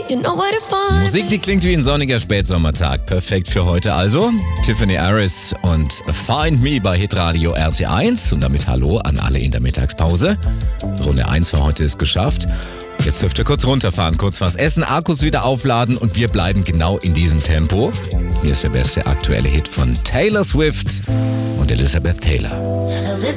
Musik, die klingt wie ein sonniger Spätsommertag. Perfekt für heute also. Tiffany Harris und Find Me bei Hitradio RT1. Und damit hallo an alle in der Mittagspause. Runde 1 für heute ist geschafft. Jetzt dürft ihr kurz runterfahren, kurz was essen, Akkus wieder aufladen und wir bleiben genau in diesem Tempo. Hier ist der beste aktuelle Hit von Taylor Swift und Elizabeth Taylor.